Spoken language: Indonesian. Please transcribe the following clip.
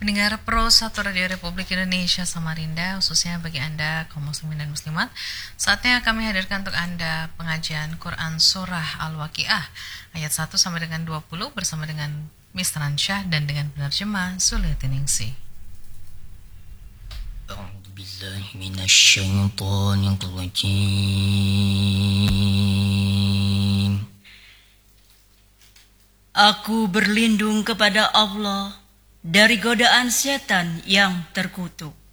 Pendengar Pro 1 Radio Republik Indonesia Samarinda, khususnya bagi Anda kaum muslimin dan muslimat, saatnya kami hadirkan untuk Anda pengajian Quran Surah Al-Waqiah ayat 1 sampai dengan 20 bersama dengan Mr. Ansyah dan dengan penerjemah Suliatiningsi. A'udzu billahi minasyaitonir rajim. Aku berlindung kepada Allah dari godaan setan yang terkutuk.